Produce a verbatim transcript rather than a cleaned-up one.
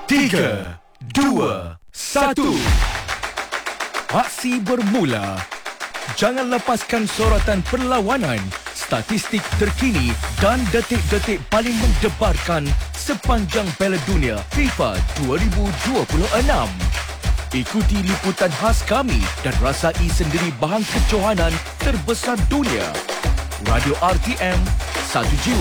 tiga, dua, satu. Aksi bermula. Jangan lepaskan sorotan perlawanan, statistik terkini dan detik-detik paling mendebarkan sepanjang Piala Dunia FIFA dua ribu dua puluh enam. Ikuti liputan khas kami dan rasai sendiri bahang kejohanan terbesar dunia. Radio R T M, satu jiwa.